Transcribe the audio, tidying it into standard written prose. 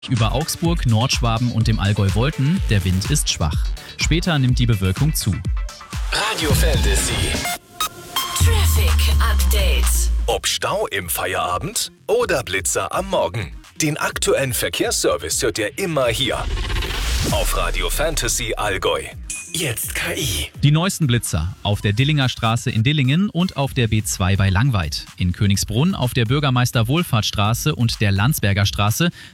Über Augsburg, Nordschwaben und dem Allgäu Wolten, der Wind ist schwach. Später nimmt die Bewölkung zu. Radio Fantasy. Traffic Update. Ob Stau im Feierabend oder Blitzer am Morgen. Den aktuellen Verkehrsservice hört ihr immer hier. Auf Radio Fantasy Allgäu. Jetzt KI. Die neuesten Blitzer auf der Dillinger Straße in Dillingen und auf der B2 bei Langweid. In Königsbrunn auf der Bürgermeister-Wohlfahrtsstraße und der Landsberger Straße